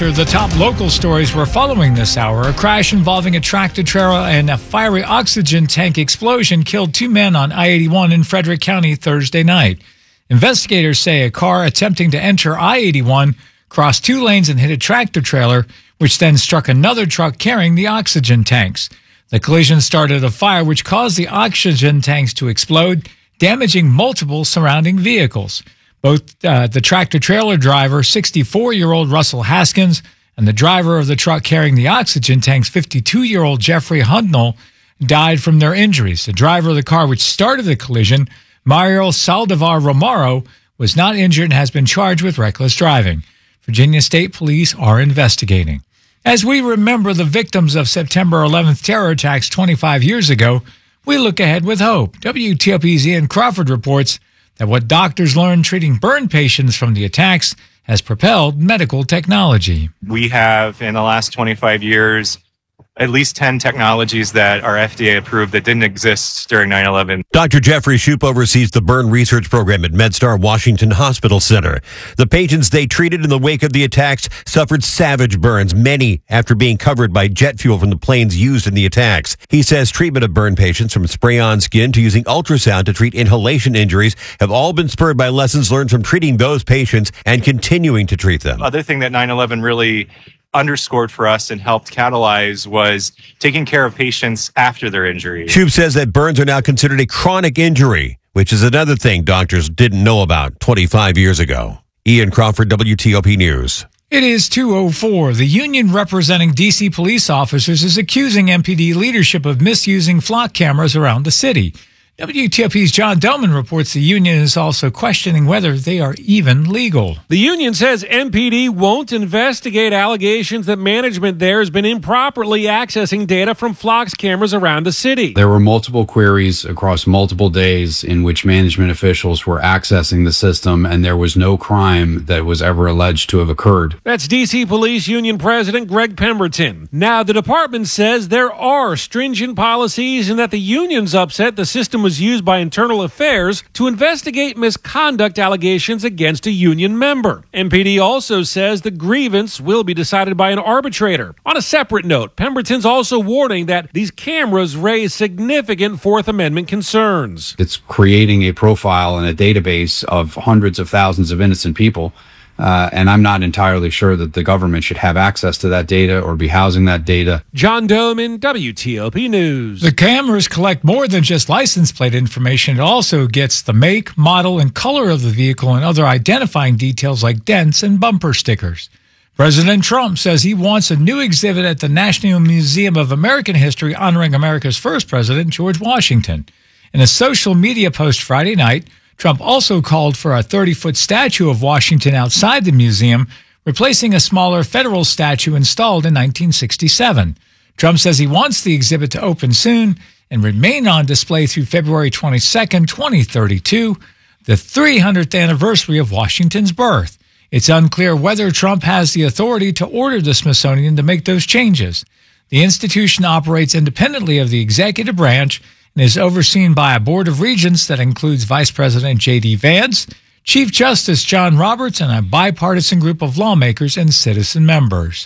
to the top local stories we're following this hour. A crash involving a tractor-trailer and a fiery oxygen tank explosion killed 2 men on I-81 in Frederick County Thursday night. Investigators say a car attempting to enter I-81 crossed 2 lanes and hit a tractor-trailer, which then struck another truck carrying the oxygen tanks. The collision started a fire which caused the oxygen tanks to explode, damaging multiple surrounding vehicles. Both the tractor-trailer driver, 64-year-old Russell Haskins, and the driver of the truck carrying the oxygen tanks, 52-year-old Jeffrey Hundnell, died from their injuries. The driver of the car which started the collision, Mario Saldivar Romero, was not injured and has been charged with reckless driving. Virginia State Police are investigating. As we remember the victims of September 11th terror attacks 25 years ago, we look ahead with hope. WTOP's Ian Crawford reports that what doctors learned treating burn patients from the attacks has propelled medical technology. We have, in the last 25 years, at least 10 technologies that are FDA approved that didn't exist during 9/11. Dr. Jeffrey Shoup oversees the burn research program at MedStar Washington Hospital Center. The patients they treated in the wake of the attacks suffered savage burns, many after being covered by jet fuel from the planes used in the attacks. He says treatment of burn patients, from spray-on skin to using ultrasound to treat inhalation injuries, have all been spurred by lessons learned from treating those patients and continuing to treat them. Other thing that 9/11 really underscored for us and helped catalyze was taking care of patients after their injury. Shoup says that burns are now considered a chronic injury, which is another thing doctors didn't know about 25 years ago. Ian Crawford, WTOP News. It is 2:04. The union representing D.C. police officers is accusing MPD leadership of misusing flock cameras around the city. WTOP's John Doman reports the union is also questioning whether they are even legal. The union says MPD won't investigate allegations that management there has been improperly accessing data from Flock's cameras around the city. There were multiple queries across multiple days in which management officials were accessing the system, and there was no crime that was ever alleged to have occurred. That's D.C. Police Union President Greg Pemberton. Now, the department says there are stringent policies and that the union's upset the system was used by Internal Affairs to investigate misconduct allegations against a union member. MPD also says the grievance will be decided by an arbitrator. On a separate note, Pemberton's also warning that these cameras raise significant Fourth Amendment concerns. It's creating a profile and a database of hundreds of thousands of innocent people. And I'm not entirely sure that the government should have access to that data or be housing that data. John Doman, WTOP News. The cameras collect more than just license plate information. It also gets the make, model, and color of the vehicle and other identifying details like dents and bumper stickers. President Trump says he wants a new exhibit at the National Museum of American History honoring America's first president, George Washington. In a social media post Friday night, Trump also called for a 30-foot statue of Washington outside the museum, replacing a smaller federal statue installed in 1967. Trump says he wants the exhibit to open soon and remain on display through February 22nd, 2032, the 300th anniversary of Washington's birth. It's unclear whether Trump has the authority to order the Smithsonian to make those changes. The institution operates independently of the executive branch and is overseen by a board of regents that includes Vice President J.D. Vance, Chief Justice John Roberts, and a bipartisan group of lawmakers and citizen members.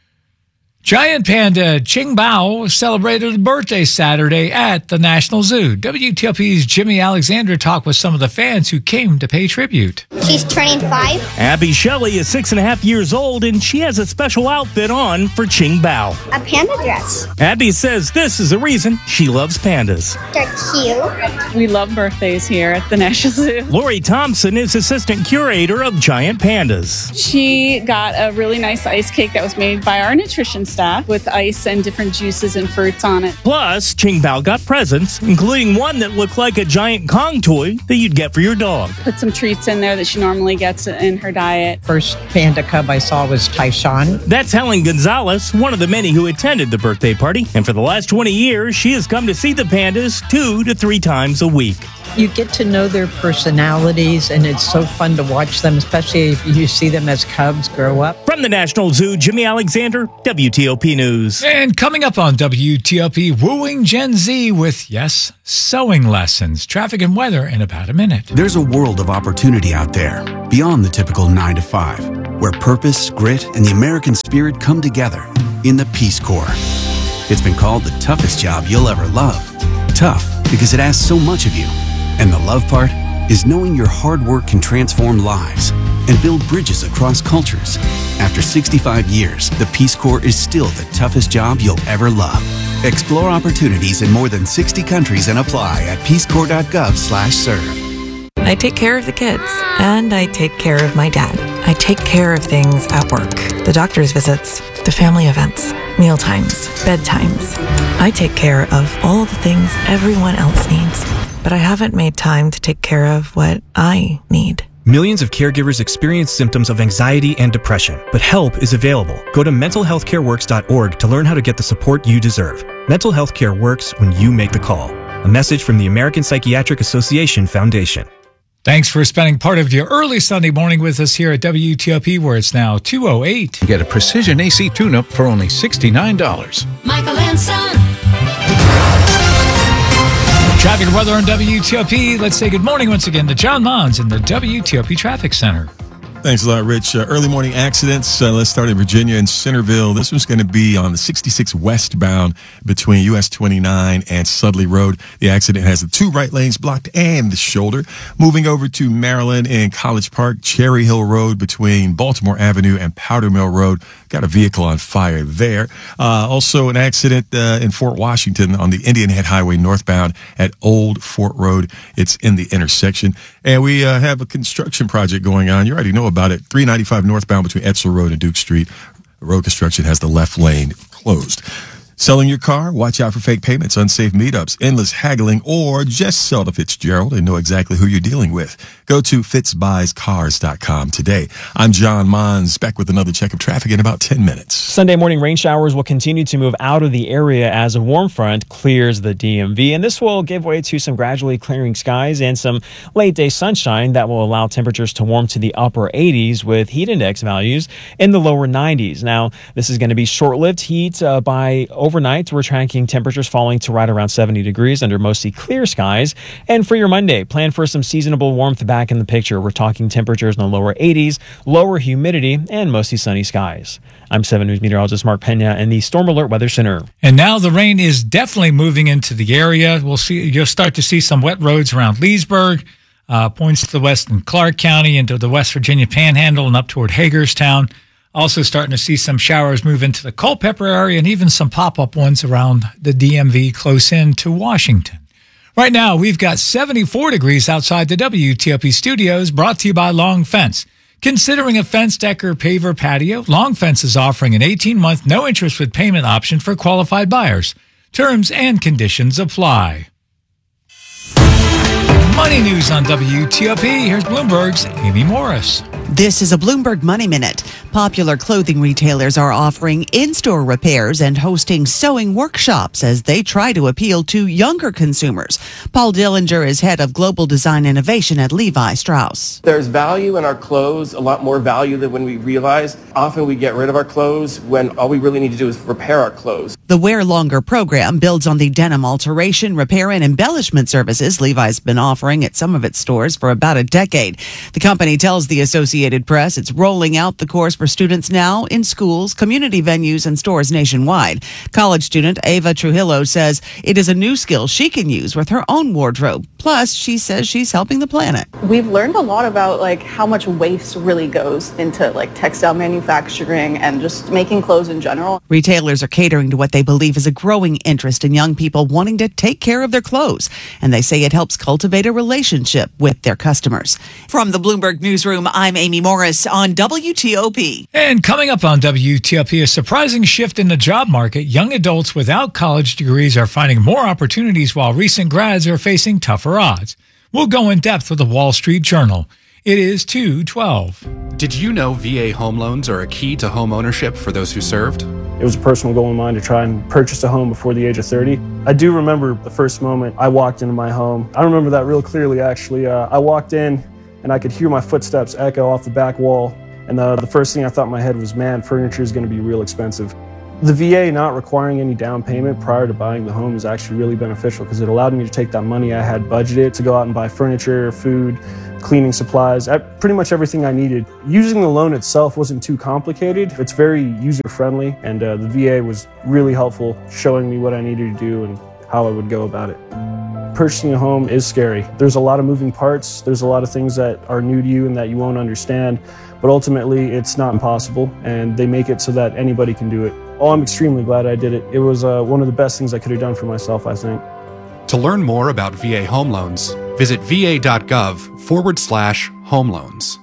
Giant panda Qingbao celebrated a birthday Saturday at the National Zoo. WTOP's Jimmy Alexander talked with some of the fans who came to pay tribute. She's turning 5. Abby Shelley is 6.5 years old, and she has a special outfit on for Qingbao. A panda dress. Abby says this is the reason she loves pandas. They're cute. We love birthdays here at the National Zoo. Lori Thompson is assistant curator of Giant Pandas. She got a really nice ice cake that was made by our nutrition staff with ice and different juices and fruits on it. Plus, Qingbao got presents, including one that looked like a giant Kong toy that you'd get for your dog. Put some treats in there that she normally gets in her diet. First panda cub I saw was Tyshawn. That's Helen Gonzalez, one of the many who attended the birthday party. And for the last 20 years, she has come to see the pandas 2 to 3 times a week. You get to know their personalities, and it's so fun to watch them, especially if you see them as cubs grow up. From the National Zoo, Jimmy Alexander, WTOP News. And coming up on WTOP, wooing Gen Z with, yes, sewing lessons. Traffic and weather in about a minute. There's a world of opportunity out there, beyond the typical 9 to 5. where purpose, grit, and the American spirit come together in the Peace Corps. It's been called the toughest job you'll ever love. Tough because it asks so much of you. And the love part is knowing your hard work can transform lives and build bridges across cultures. After 65 years, the Peace Corps is still the toughest job you'll ever love. Explore opportunities in more than 60 countries and apply at peacecorps.gov/serve. I take care of the kids, and I take care of my dad. I take care of things at work. The doctor's visits, the family events, mealtimes, bedtimes. I take care of all the things everyone else needs, but I haven't made time to take care of what I need. Millions of caregivers experience symptoms of anxiety and depression, but help is available. Go to mentalhealthcareworks.org to learn how to get the support you deserve. Mental health care works when you make the call. A message from the American Psychiatric Association Foundation. Thanks for spending part of your early Sunday morning with us here at WTOP, where it's now 2:08. Get a precision AC tune-up for only $69. Michael and Son. Traffic and weather on WTOP. Let's say good morning once again to John Mons in the WTOP Traffic Center. Thanks a lot, Rich. Early morning accidents. Let's start in Virginia and Centerville. This one's going to be on the 66 westbound between US 29 and Sudley Road. The accident has the two right lanes blocked and the shoulder. Moving over to Maryland in College Park, Cherry Hill Road between Baltimore Avenue and Powder Mill Road. Got a vehicle on fire there. Also an accident in Fort Washington on the Indian Head Highway northbound at Old Fort Road. It's in the intersection. And we have a construction project going on. You already know about it. 395 northbound between Etzel Road and Duke Street. Road construction has the left lane closed. Selling your car? Watch out for fake payments, unsafe meetups, endless haggling, or just sell to Fitzgerald and know exactly who you're dealing with. Go to fitzbuyscars.com today. I'm John Mons, back with another check of traffic in about 10 minutes. Sunday morning rain showers will continue to move out of the area as a warm front clears the DMV, and this will give way to some gradually clearing skies and some late day sunshine that will allow temperatures to warm to the upper 80s with heat index values in the lower 90s. Now, this is going to be short-lived heat by overnight. We're tracking temperatures falling to right around 70 degrees under mostly clear skies. And for your Monday, plan for some seasonable warmth back in the picture. We're talking temperatures in the lower 80s, lower humidity, and mostly sunny skies. I'm 7 News meteorologist Mark Pena in the Storm Alert Weather Center. And now the rain is definitely moving into the area. You'll start to see some wet roads around Leesburg, points to the west in Clark County, into the West Virginia Panhandle and up toward Hagerstown. Also starting to see some showers move into the Culpeper area and even some pop-up ones around the DMV close in to Washington. Right now, we've got 74 degrees outside the WTOP studios, brought to you by Long Fence. Considering a fence deck or paver patio, Long Fence is offering an 18-month no-interest with payment option for qualified buyers. Terms and conditions apply. Money news on WTOP. Here's Bloomberg's Amy Morris. This is a Bloomberg Money Minute. Popular clothing retailers are offering in-store repairs and hosting sewing workshops as they try to appeal to younger consumers. Paul Dillinger is head of global design innovation at Levi Strauss. There's value in our clothes, a lot more value than when we realize. Often we get rid of our clothes when all we really need to do is repair our clothes. The Wear Longer program builds on the denim alteration, repair, and embellishment services Levi's been offering at some of its stores for about a decade. The company tells the Associated Press it's rolling out the course for students now in schools, community venues, and stores nationwide. College student Ava Trujillo says it is a new skill she can use with her own wardrobe. Plus, she says she's helping the planet. We've learned a lot about how much waste really goes into textile manufacturing and just making clothes in general. Retailers are catering to what they believe is a growing interest in young people wanting to take care of their clothes, and they say it helps cultivate a relationship with their customers. From the Bloomberg Newsroom, I'm Amy Morris on WTOP. And coming up on WTOP, a surprising shift in the job market. Young adults without college degrees are finding more opportunities while recent grads are facing tougher odds. We'll go in depth with the Wall Street Journal. It is 2:12. Did you know VA home loans are a key to home ownership for those who served? It was a personal goal of mine to try and purchase a home before the age of 30. I do remember the first moment I walked into my home. I remember that real clearly, actually. I walked in and I could hear my footsteps echo off the back wall. And the first thing I thought in my head was, man, furniture is going to be real expensive. The VA not requiring any down payment prior to buying the home is actually really beneficial because it allowed me to take that money I had budgeted to go out and buy furniture, food, cleaning supplies, pretty much everything I needed. Using the loan itself wasn't too complicated. It's very user-friendly, and the VA was really helpful, showing me what I needed to do and how I would go about it. Purchasing a home is scary. There's a lot of moving parts. There's a lot of things that are new to you and that you won't understand, but ultimately it's not impossible, and they make it so that anybody can do it. Oh, I'm extremely glad I did it. It was one of the best things I could have done for myself, I think. To learn more about VA home loans, visit va.gov/home loans.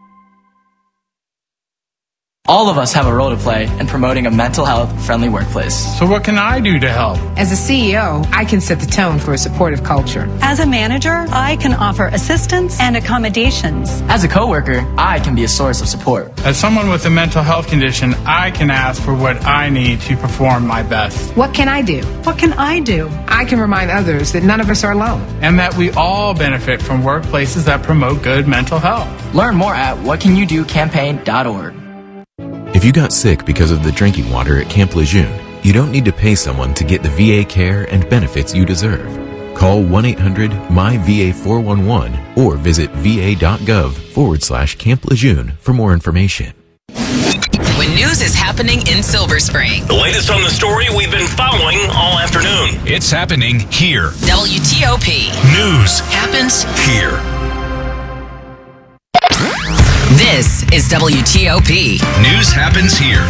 All of us have a role to play in promoting a mental health friendly workplace. So what can I do to help? As a CEO, I can set the tone for a supportive culture. As a manager, I can offer assistance and accommodations. As a coworker, I can be a source of support. As someone with a mental health condition, I can ask for what I need to perform my best. What can I do? What can I do? I can remind others that none of us are alone. And that we all benefit from workplaces that promote good mental health. Learn more at whatcanyoudocampaign.org. If you got sick because of the drinking water at Camp Lejeune, you don't need to pay someone to get the VA care and benefits you deserve. Call 1-800-MY-VA-411 or visit va.gov/Camp Lejeune for more information. When news is happening in Silver Spring. The latest on the story we've been following all afternoon. It's happening here. WTOP. News happens here. This is WTOP. News happens here.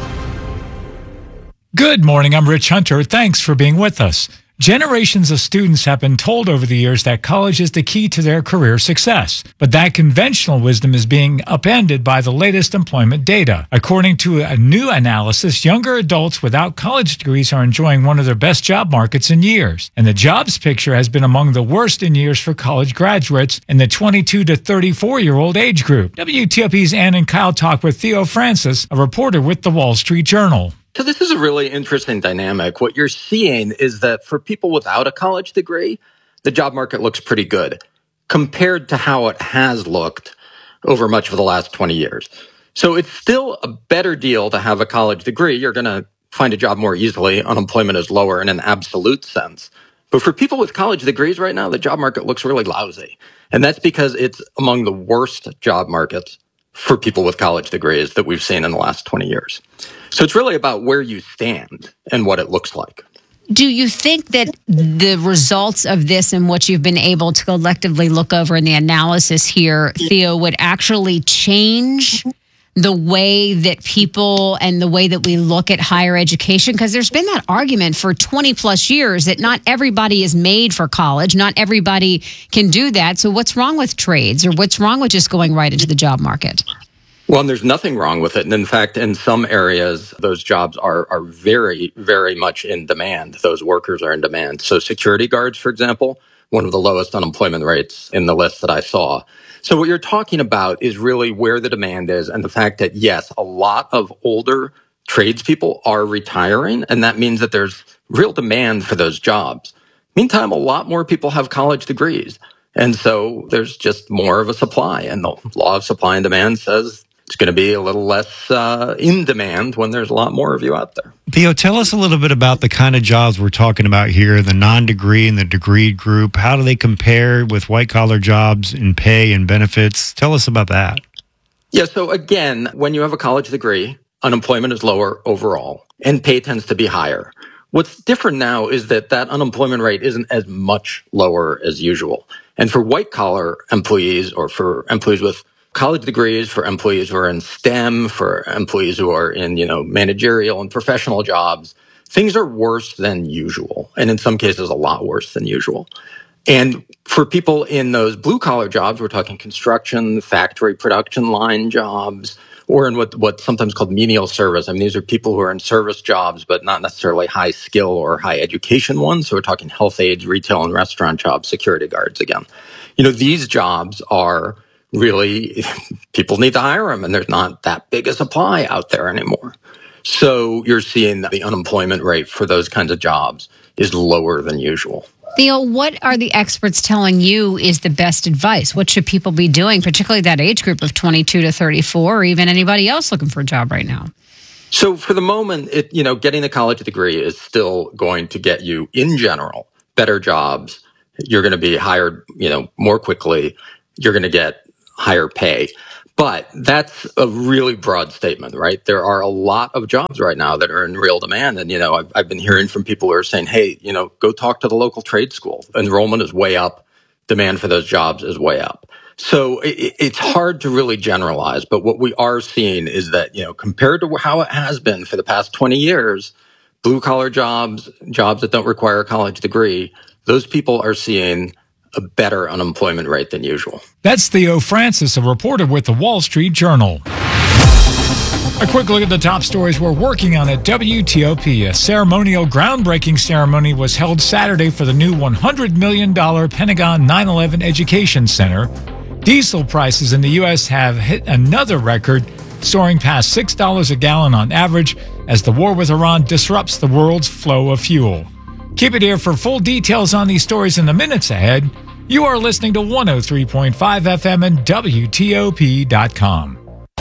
Good morning. I'm Rich Hunter. Thanks for being with us. Generations of students have been told over the years that college is the key to their career success, but that conventional wisdom is being upended by the latest employment data. According to a new analysis, younger adults without college degrees are enjoying one of their best job markets in years, and the jobs picture has been among the worst in years for college graduates in the 22 to 34-year-old age group. WTOP's Ann and Kyle talk with Theo Francis, a reporter with the Wall Street Journal. So this is a really interesting dynamic. What you're seeing is that for people without a college degree, the job market looks pretty good compared to how it has looked over much of the last 20 years. So it's still a better deal to have a college degree. You're going to find a job more easily. Unemployment is lower in an absolute sense. But for people with college degrees right now, the job market looks really lousy. And that's because it's among the worst job markets for people with college degrees that we've seen in the last 20 years. So it's really about where you stand and what it looks like. Do you think that the results of this and what you've been able to collectively look over in the analysis here, Theo, would actually change the way that people and the way that we look at higher education? Because there's been that argument for 20 plus years that not everybody is made for college. Not everybody can do that. So what's wrong with trades, or what's wrong with just going right into the job market? Well, and there's nothing wrong with it. And in fact, in some areas, those jobs are very, very much in demand. Those workers are in demand. So security guards, for example, one of the lowest unemployment rates in the list that I saw. So what you're talking about is really where the demand is, and the fact that, yes, a lot of older tradespeople are retiring, and that means that there's real demand for those jobs. Meantime, a lot more people have college degrees. And so there's just more of a supply. And the law of supply and demand says it's going to be a little less in demand when there's a lot more of you out there. Theo, tell us a little bit about the kind of jobs we're talking about here, the non-degree and the degree group. How do they compare with white-collar jobs in pay and benefits? Tell us about that. Yeah, so again, when you have a college degree, unemployment is lower overall, and pay tends to be higher. What's different now is that unemployment rate isn't as much lower as usual. And for white-collar employees, or for employees with college degrees, for employees who are in STEM, for employees who are in, managerial and professional jobs, things are worse than usual. And in some cases, a lot worse than usual. And for people in those blue collar jobs, we're talking construction, factory production line jobs, or in what's sometimes called menial service. I mean, these are people who are in service jobs, but not necessarily high skill or high education ones. So we're talking health aides, retail and restaurant jobs, security guards again. These jobs are really, people need to hire them, and there's not that big a supply out there anymore. So you're seeing that the unemployment rate for those kinds of jobs is lower than usual. Theo, what are the experts telling you is the best advice? What should people be doing, particularly that age group of 22 to 34, or even anybody else looking for a job right now? So for the moment, getting a college degree is still going to get you, in general, better jobs. You're going to be hired, more quickly. you're going to get higher pay. But that's a really broad statement, right? There are a lot of jobs right now that are in real demand. And, I've been hearing from people who are saying, hey, go talk to the local trade school. Enrollment is way up. Demand for those jobs is way up. So it's hard to really generalize. But what we are seeing is that, compared to how it has been for the past 20 years, blue collar jobs that don't require a college degree, those people are seeing a better unemployment rate than usual. That's Theo Francis, a reporter with the Wall Street Journal. A quick look at the top stories we're working on at WTOP. A ceremonial groundbreaking ceremony was held Saturday for the new $100 million Pentagon 9/11 Education Center. Diesel prices in the U.S. have hit another record, soaring past $6 a gallon on average as the war with Iran disrupts the world's flow of fuel. Keep it here for full details on these stories in the minutes ahead. You are listening to 103.5 FM and WTOP.com.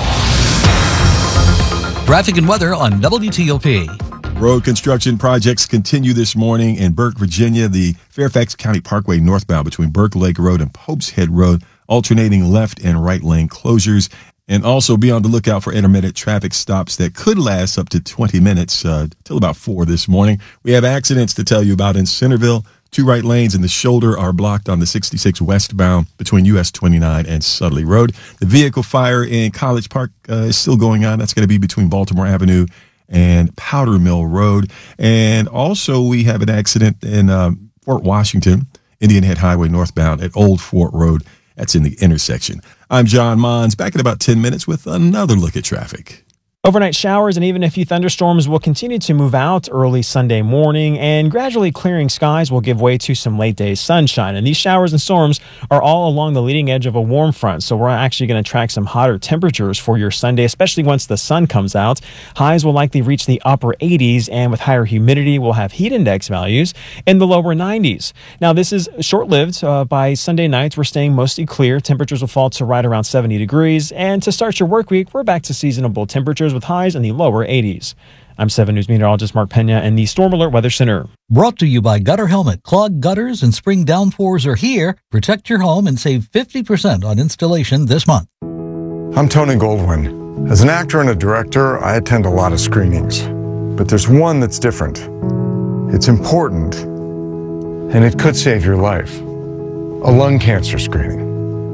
Traffic and weather on WTOP. Road construction projects continue this morning in Burke, Virginia. The Fairfax County Parkway northbound between Burke Lake Road and Pope's Head Road, alternating left and right lane closures. And also be on the lookout for intermittent traffic stops that could last up to 20 minutes till about 4 this morning. We have accidents to tell you about in Centerville. 2 right lanes in the shoulder are blocked on the 66 westbound between US 29 and Sudley Road. The vehicle fire in College Park is still going on. That's going to be between Baltimore Avenue and Powder Mill Road. And also we have an accident in Fort Washington, Indian Head Highway northbound at Old Fort Road. That's in the intersection. I'm John Mons, back in about 10 minutes with another look at traffic. Overnight showers and even a few thunderstorms will continue to move out early Sunday morning, and gradually clearing skies will give way to some late-day sunshine. And these showers and storms are all along the leading edge of a warm front, so we're actually going to track some hotter temperatures for your Sunday, especially once the sun comes out. Highs will likely reach the upper 80s, and with higher humidity, we'll have heat index values in the lower 90s. Now, this is short-lived. By Sunday night, we're staying mostly clear. Temperatures will fall to right around 70 degrees, and to start your work week, we're back to seasonable temperatures with highs in the lower 80s. I'm 7 News meteorologist Mark Pena in the Storm Alert Weather Center. Brought to you by Gutter Helmet. Clogged gutters and spring downpours are here. Protect your home and save 50% on installation this month. I'm Tony Goldwyn. As an actor and a director, I attend a lot of screenings. But there's one that's different. It's important, and it could save your life. A lung cancer screening.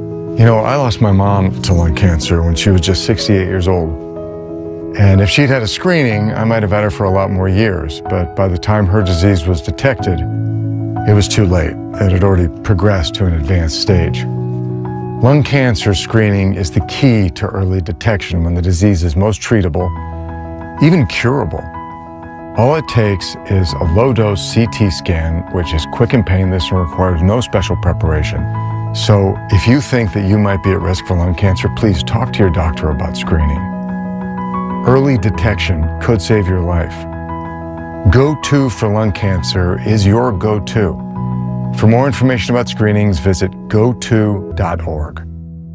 I lost my mom to lung cancer when she was just 68 years old. And if she'd had a screening, I might have had her for a lot more years. But by the time her disease was detected, it was too late. It had already progressed to an advanced stage. Lung cancer screening is the key to early detection when the disease is most treatable, even curable. All it takes is a low-dose CT scan, which is quick and painless and requires no special preparation. So if you think that you might be at risk for lung cancer, please talk to your doctor about screening. Early detection could save your life. Go-To for lung cancer is your go-to. For more information about screenings, visit goto.org.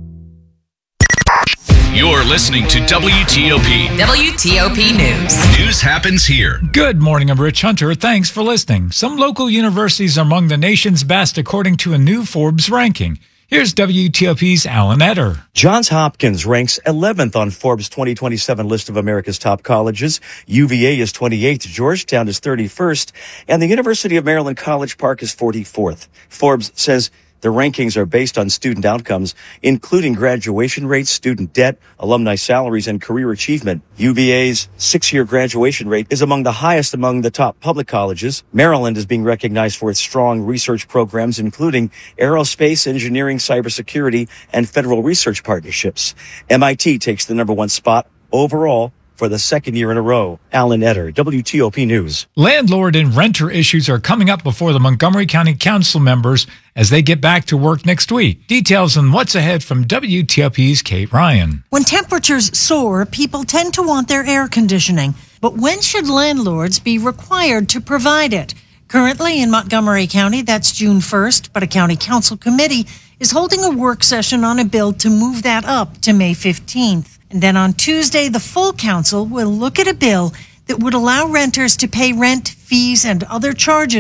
You're listening to WTOP. WTOP News. News happens here. Good morning, I'm Rich Hunter. Thanks for listening. Some local universities are among the nation's best according to a new Forbes ranking. Here's WTOP's Alan Etter. Johns Hopkins ranks 11th on Forbes 2027 list of America's top colleges. UVA is 28th, Georgetown is 31st, and the University of Maryland College Park is 44th. Forbes says the rankings are based on student outcomes, including graduation rates, student debt, alumni salaries, and career achievement. UVA's 6-year graduation rate is among the highest among the top public colleges. Maryland is being recognized for its strong research programs, including aerospace, engineering, cybersecurity, and federal research partnerships. MIT takes the #1 spot overall for the second year in a row. Alan Etter, WTOP News. Landlord and renter issues are coming up before the Montgomery County Council members as they get back to work next week. Details on what's ahead from WTOP's Kate Ryan. When temperatures soar, people tend to want their air conditioning. But when should landlords be required to provide it? Currently in Montgomery County, that's June 1st, but a county council committee is holding a work session on a bill to move that up to May 15th. And then on Tuesday, the full council will look at a bill that would allow renters to pay rent, fees, and other charges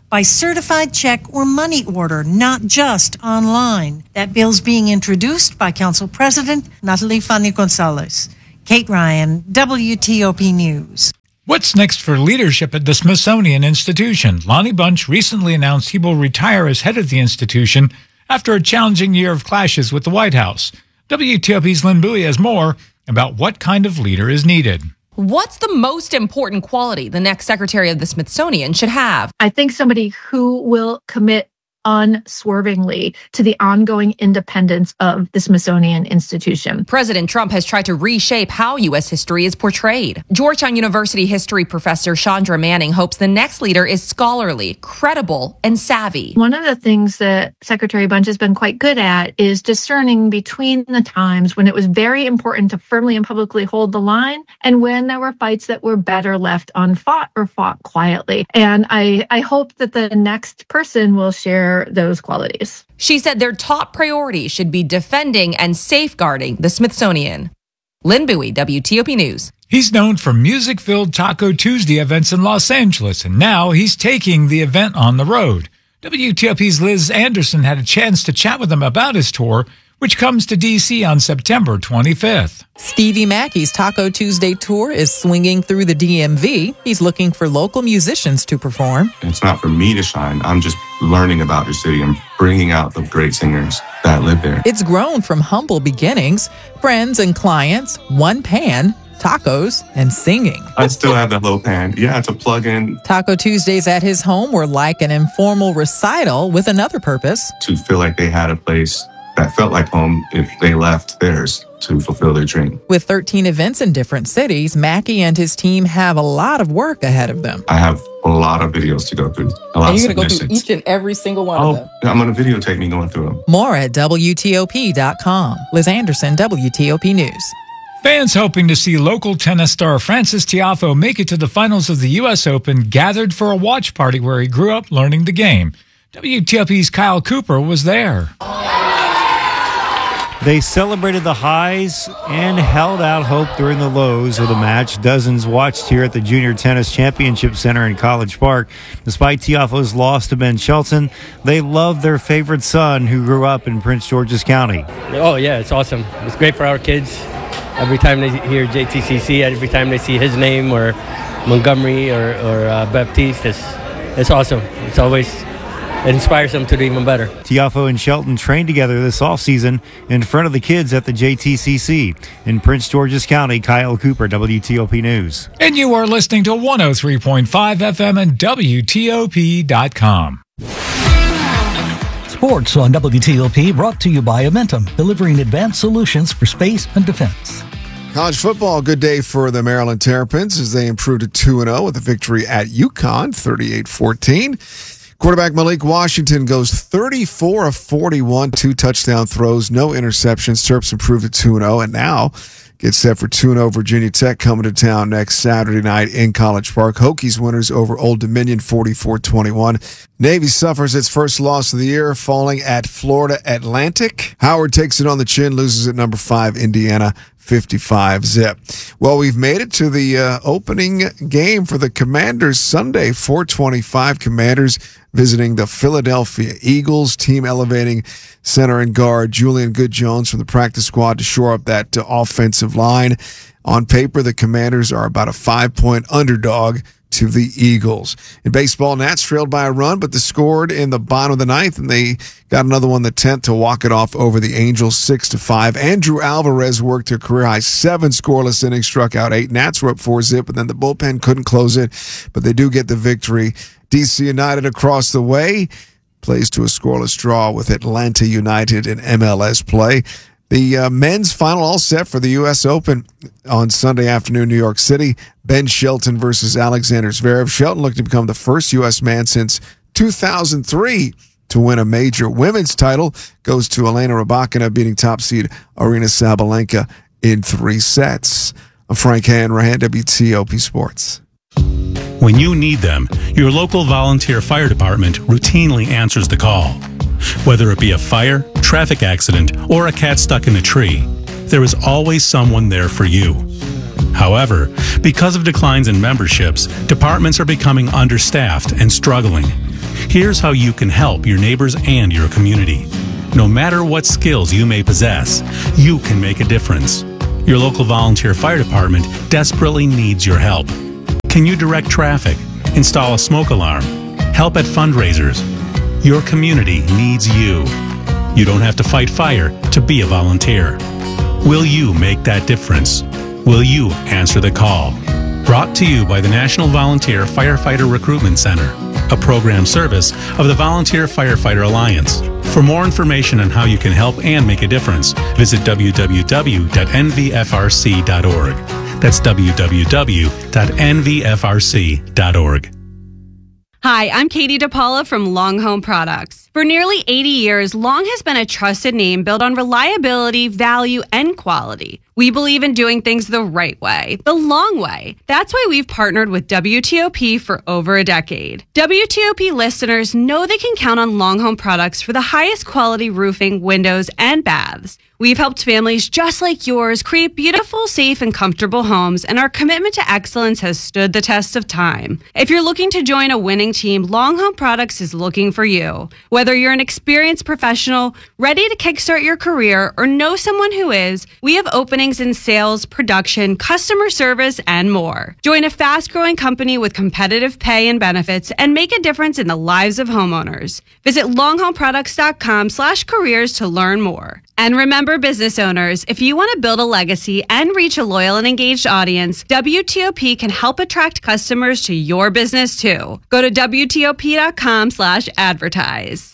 by certified check or money order, not just online. That bill's being introduced by Council President Natalie Fania Gonzalez. Kate Ryan, WTOP News. What's next for leadership at the Smithsonian Institution? Lonnie Bunch recently announced he will retire as head of the institution after a challenging year of clashes with the White House. WTOP's Lynn Bowie has more about what kind of leader is needed. What's the most important quality the next Secretary of the Smithsonian should have? I think somebody who will commit unswervingly to the ongoing independence of the Smithsonian Institution. President Trump has tried to reshape how U.S. history is portrayed. Georgetown University history professor Chandra Manning hopes the next leader is scholarly, credible, and savvy. One of the things that Secretary Bunch has been quite good at is discerning between the times when it was very important to firmly and publicly hold the line and when there were fights that were better left unfought or fought quietly. And I hope that the next person will share those qualities. She said their top priority should be defending and safeguarding the Smithsonian. Lynn Bowie, WTOP News. He's known for music-filled Taco Tuesday events in Los Angeles, and now he's taking the event on the road. WTOP's Liz Anderson had a chance to chat with him about his tour, which comes to D.C. on September 25th. Stevie Mackey's Taco Tuesday tour is swinging through the DMV. He's looking for local musicians to perform. It's not for me to shine. I'm just learning about your city and bringing out the great singers that live there. It's grown from humble beginnings, friends and clients, one pan, tacos, and singing. I still have that low pan. Yeah, it's a plug-in. Taco Tuesdays at his home were like an informal recital with another purpose. To feel like they had a place that felt like home if they left theirs to fulfill their dream. With 13 events in different cities, Mackey and his team have a lot of work ahead of them. I have a lot of videos to go through. And you're going to go through each and every single one of them? I'm going to videotape me going through them. More at WTOP.com. Liz Anderson, WTOP News. Fans hoping to see local tennis star Frances Tiafoe make it to the finals of the U.S. Open gathered for a watch party where he grew up learning the game. WTOP's Kyle Cooper was there. They celebrated the highs and held out hope during the lows of the match. Dozens watched here at the Junior Tennis Championship Center in College Park. Despite Tiafoe's loss to Ben Shelton, they loved their favorite son who grew up in Prince George's County. Oh, yeah, it's awesome. It's great for our kids. Every time they hear JTCC, every time they see his name or Montgomery or Baptiste, it's awesome. It inspires them to do even better. Tiafoe and Shelton trained together this offseason in front of the kids at the JTCC. In Prince George's County, Kyle Cooper, WTOP News. And you are listening to 103.5 FM and WTOP.com. Sports on WTOP brought to you by Amentum, delivering advanced solutions for space and defense. College football, good day for the Maryland Terrapins as they improved to 2-0 with a victory at UConn, 38-14. Quarterback Malik Washington goes 34 of 41, 2 touchdown throws, no interceptions. Terps improved to 2-0 and now gets set for 2-0 Virginia Tech coming to town next Saturday night in College Park. Hokies winners over Old Dominion 44-21. Navy suffers its first loss of the year, falling at Florida Atlantic. Howard takes it on the chin, loses at number 5 Indiana 55-zip. Well, we've made it to the opening game for the Commanders Sunday, 425 Commanders visiting the Philadelphia Eagles. Team elevating center and guard Julian Good-Jones from the practice squad to shore up that offensive line. On paper, the Commanders are about a 5-point underdog to the Eagles. In baseball, Nats trailed by a run, but they scored in the bottom of the ninth, and they got another one in the 10th to walk it off over the Angels 6-5. Andrew Alvarez worked a career-high 7 scoreless innings, struck out 8. Nats were up 4-zip, but then the bullpen couldn't close it, but they do get the victory. DC United across the way plays to a scoreless draw with Atlanta United in MLS play. The men's final all set for the U.S. Open on Sunday afternoon, New York City. Ben Shelton versus Alexander Zverev. Shelton looking to become the first U.S. man since 2003 to win a major women's title. Goes to Elena Rybakina, beating top seed Aryna Sabalenka in 3 sets. I'm Frank Hanrahan, WTOP Sports. When you need them, your local volunteer fire department routinely answers the call. Whether it be a fire, traffic accident, or a cat stuck in a tree, there is always someone there for you. However, because of declines in memberships, departments are becoming understaffed and struggling. Here's how you can help your neighbors and your community. No matter what skills you may possess, you can make a difference. Your local volunteer fire department desperately needs your help. Can you direct traffic, install a smoke alarm, help at fundraisers? Your community needs you. You don't have to fight fire to be a volunteer. Will you make that difference? Will you answer the call? Brought to you by the National Volunteer Firefighter Recruitment Center, a program service of the Volunteer Firefighter Alliance. For more information on how you can help and make a difference, visit www.nvfrc.org. That's www.nvfrc.org. Hi, I'm Katie DePaula from Long Home Products. For nearly 80 years, Long has been a trusted name built on reliability, value, and quality. We believe in doing things the right way, the long way. That's why we've partnered with WTOP for over a decade. WTOP listeners know they can count on Long Home Products for the highest quality roofing, windows, and baths. We've helped families just like yours create beautiful, safe, and comfortable homes, and our commitment to excellence has stood the test of time. If you're looking to join a winning team, Long Home Products is looking for you. Whether you're an experienced professional, ready to kickstart your career, or know someone who is, we have openings in sales, production, customer service, and more. Join a fast-growing company with competitive pay and benefits and make a difference in the lives of homeowners. Visit longhomeproducts.com/careers to learn more. And remember, business owners, if you want to build a legacy and reach a loyal and engaged audience, WTOP can help attract customers to your business too. Go to WTOP.com/advertise.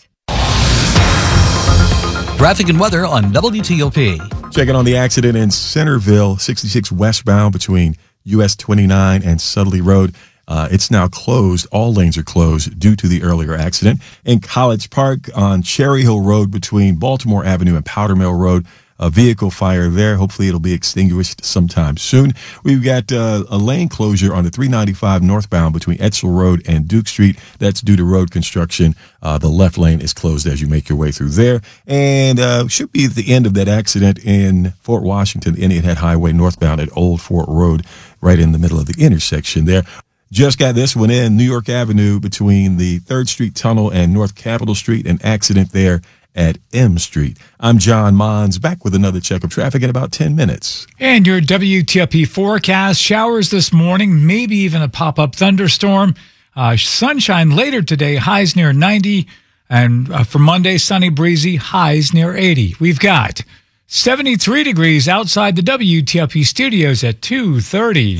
Traffic and weather on WTOP. Checking on the accident in Centerville, 66 westbound between US 29 and Sudley Road. It's now closed. All lanes are closed due to the earlier accident. In College Park on Cherry Hill Road between Baltimore Avenue and Powder Mill Road, a vehicle fire there. Hopefully it'll be extinguished sometime soon. We've got a lane closure on the 395 northbound between Etzel Road and Duke Street. That's due to road construction. The left lane is closed as you make your way through there. And should be at the end of that accident in Fort Washington, the Indian Head Highway northbound at Old Fort Road, right in the middle of the intersection there. Just got this one in New York Avenue between the 3rd Street Tunnel and North Capitol Street, an accident there at M Street. I'm John Mons, back with another check of traffic in about 10 minutes. And your WTOP forecast, showers this morning, maybe even a pop-up thunderstorm. Sunshine later today, highs near 90. And for Monday, sunny, breezy, highs near 80. We've got 73 degrees outside the WTOP studios at 2:30.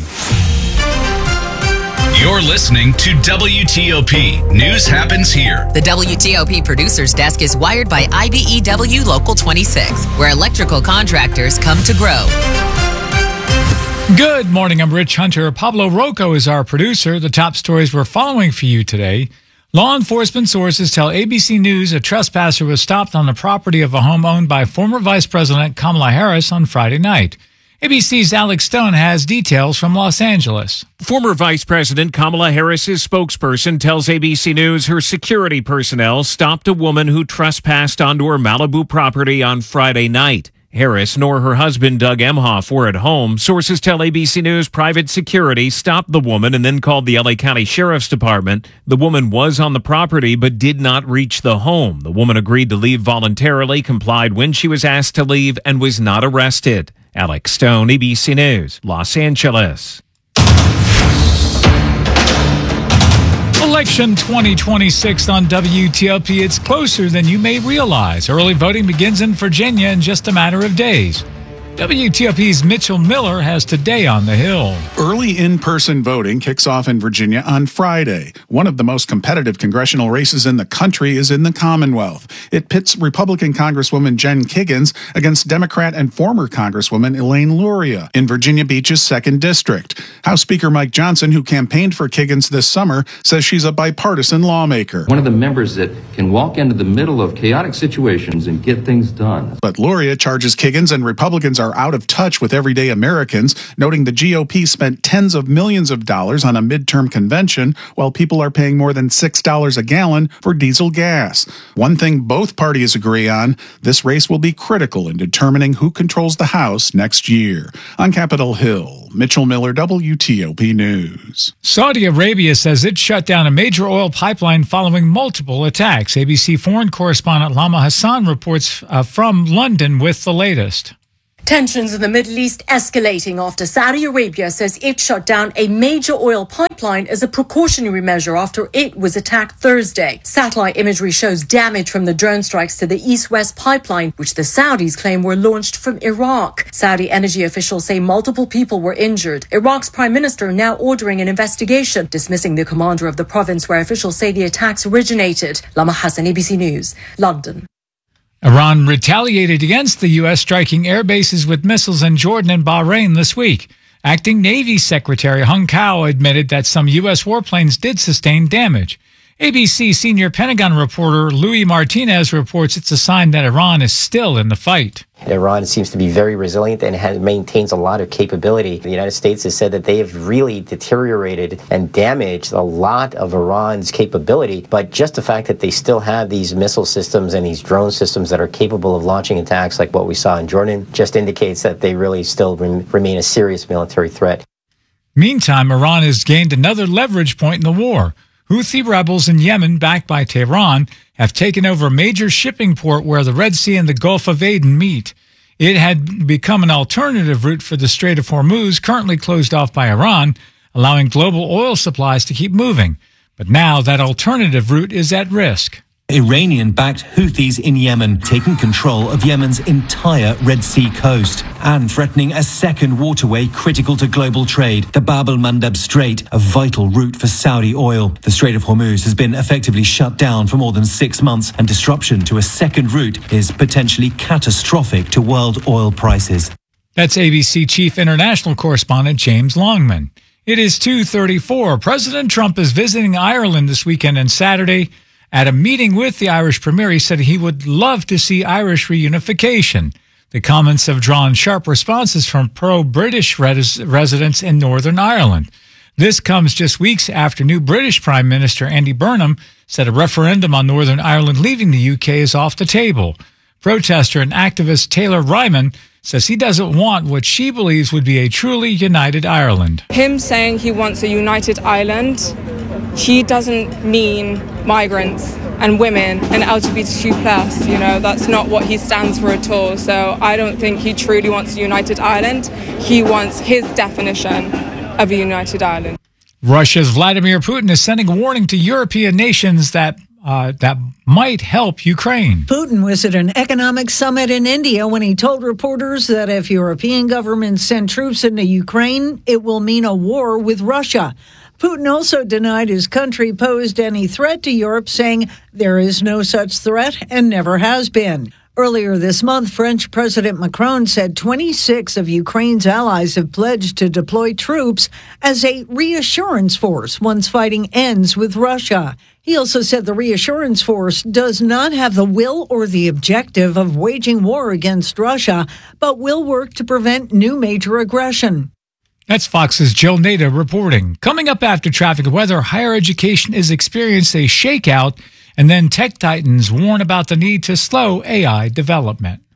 You're listening to WTOP. News happens here. The WTOP producer's desk is wired by IBEW Local 26, where electrical contractors come to grow. Good morning. I'm Rich Hunter. Pablo Rocco is our producer. The top stories we're following for you today. Law enforcement sources tell ABC News a trespasser was stopped on the property of a home owned by former Vice President Kamala Harris on Friday night. ABC's Alex Stone has details from Los Angeles. Former Vice President Kamala Harris's spokesperson tells ABC News her security personnel stopped a woman who trespassed onto her Malibu property on Friday night. Harris nor her husband Doug Emhoff were at home. Sources tell ABC News private security stopped the woman and then called the LA County Sheriff's Department. The woman was on the property but did not reach the home. The woman agreed to leave voluntarily, complied when she was asked to leave, and was not arrested. Alex Stone, ABC News, Los Angeles. Election 2026 on WTOP. It's closer than you may realize. Early voting begins in Virginia in just a matter of days. WTOP's Mitchell Miller has today on the Hill. Early in-person voting kicks off in Virginia on Friday. One of the most competitive congressional races in the country is in the Commonwealth. It pits Republican Congresswoman Jen Kiggans against Democrat and former Congresswoman Elaine Luria in Virginia Beach's 2nd District. House Speaker Mike Johnson, who campaigned for Kiggans this summer, says she's a bipartisan lawmaker. One of the members that can walk into the middle of chaotic situations and get things done. But Luria charges Kiggans and Republicans are are out of touch with everyday Americans, noting the GOP spent tens of millions of dollars on a midterm convention while people are paying more than $6 a gallon for diesel gas. One thing both parties agree on, this race will be critical in determining who controls the House next year. On Capitol Hill, Mitchell Miller, WTOP News. Saudi Arabia says it shut down a major oil pipeline following multiple attacks. ABC foreign correspondent Lama Hassan reports from London with the latest. Tensions in the Middle East escalating after Saudi Arabia says it shut down a major oil pipeline as a precautionary measure after it was attacked Thursday. Satellite imagery shows damage from the drone strikes to the east-west pipeline, which the Saudis claim were launched from Iraq. Saudi energy officials say multiple people were injured. Iraq's prime minister now ordering an investigation, dismissing the commander of the province where officials say the attacks originated. Lama Hassan, ABC News, London. Iran retaliated against the U.S., striking air bases with missiles in Jordan and Bahrain this week. Acting Navy Secretary Hung Kao admitted that some U.S. warplanes did sustain damage. ABC senior Pentagon reporter Louis Martinez reports it's a sign that Iran is still in the fight. Iran seems to be very resilient and maintains a lot of capability. The United States has said that they have really deteriorated and damaged a lot of Iran's capability, but just the fact that they still have these missile systems and these drone systems that are capable of launching attacks like what we saw in Jordan just indicates that they really still remain a serious military threat. Meantime, Iran has gained another leverage point in the war. Houthi rebels in Yemen, backed by Tehran, have taken over a major shipping port where the Red Sea and the Gulf of Aden meet. It had become an alternative route for the Strait of Hormuz, currently closed off by Iran, allowing global oil supplies to keep moving. But now that alternative route is at risk. Iranian-backed Houthis in Yemen taking control of Yemen's entire Red Sea coast and threatening a second waterway critical to global trade, the Bab el-Mandeb Strait, a vital route for Saudi oil. The Strait of Hormuz has been effectively shut down for more than 6 months, and disruption to a second route is potentially catastrophic to world oil prices. That's ABC Chief International Correspondent James Longman. It is 2:34. President Trump is visiting Ireland this weekend and Saturday. At a meeting with the Irish Premier, he said he would love to see Irish reunification. The comments have drawn sharp responses from pro-British residents in Northern Ireland. This comes just weeks after new British Prime Minister Andy Burnham said a referendum on Northern Ireland leaving the UK is off the table. Protester and activist Taylor Ryman says he doesn't want what she believes would be a truly united Ireland. Him saying he wants a united Ireland, he doesn't mean migrants and women and LGBTQ+, that's not what he stands for at all. So I don't think he truly wants a united Ireland. He wants his definition of a united Ireland. Russia's Vladimir Putin is sending a warning to European nations that might help Ukraine. Putin was at an economic summit in India when he told reporters that if European governments send troops into Ukraine, it will mean a war with Russia. Putin also denied his country posed any threat to Europe, saying there is no such threat and never has been. Earlier this month, French President Macron said 26 of Ukraine's allies have pledged to deploy troops as a reassurance force once fighting ends with Russia. He also said the reassurance force does not have the will or the objective of waging war against Russia, but will work to prevent new major aggression. That's Fox's Jill Nader reporting. Coming up after traffic and weather, higher education is experiencing a shakeout, and then tech titans warn about the need to slow AI development.